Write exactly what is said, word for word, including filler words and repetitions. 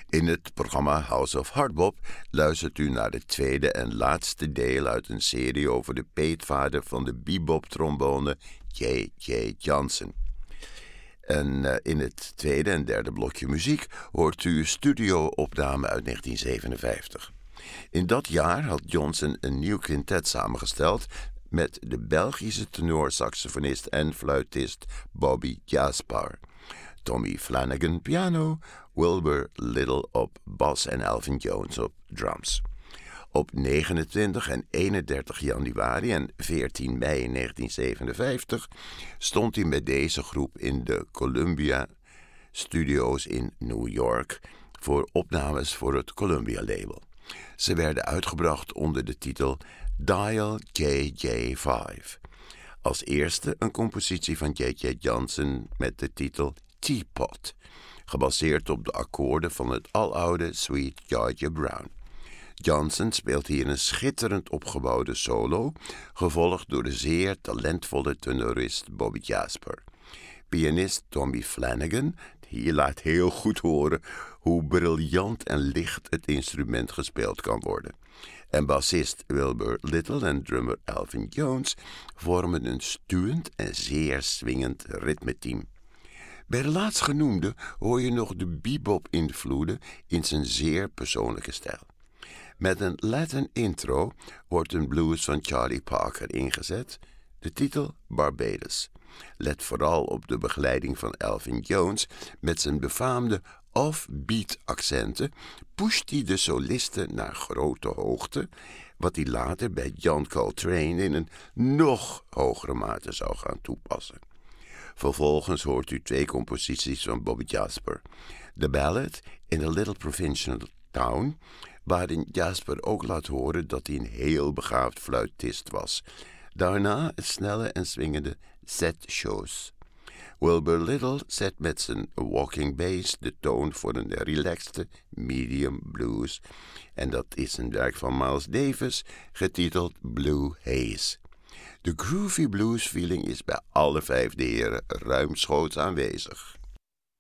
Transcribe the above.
In het programma House of Hardbop luistert u naar het tweede en laatste deel uit een serie over de peetvader van de bebop-trombone J J Johnson. En uh, in het tweede en derde blokje muziek hoort u een studio-opname uit negentien zevenenvijftig. In dat jaar had Johnson een nieuw quintet samengesteld met de Belgische tenorsaxofonist en fluitist Bobby Jaspar, Tommy Flanagan piano, Wilbur Little op bas en Elvin Jones op drums. Op negenentwintig en eenendertig januari en veertien mei negentien zevenenvijftig stond hij met deze groep in de Columbia Studios in New York voor opnames voor het Columbia label. Ze werden uitgebracht onder de titel Dial J J vijf. Als eerste een compositie van J J Johnson met de titel Teapot, gebaseerd op de akkoorden van het aloude Sweet Georgia Brown. Johnson speelt hier een schitterend opgebouwde solo, gevolgd door de zeer talentvolle tenorist Bobby Jasper. Pianist Tommy Flanagan hier laat heel goed horen hoe briljant en licht het instrument gespeeld kan worden. En bassist Wilbur Little en drummer Elvin Jones vormen een stuwend en zeer swingend ritmeteam. Bij de laatstgenoemde hoor je nog de bebop-invloeden in zijn zeer persoonlijke stijl. Met een Latin intro wordt een blues van Charlie Parker ingezet, de titel Barbados. Let vooral op de begeleiding van Elvin Jones met zijn befaamde off-beat accenten, pusht hij de solisten naar grote hoogte, wat hij later bij John Coltrane in een nog hogere mate zou gaan toepassen. Vervolgens hoort u twee composities van Bobby Jasper. The Ballad in a Little Provincial Town, waarin Jasper ook laat horen dat hij een heel begaafd fluitist was. Daarna het snelle en swingende Set Shows. Wilbur Little zet met zijn walking bass de toon voor een relaxte medium blues. En dat is een werk van Miles Davis, getiteld Blue Haze. De groovy blues feeling is bij alle vijf de heren ruimschoots aanwezig.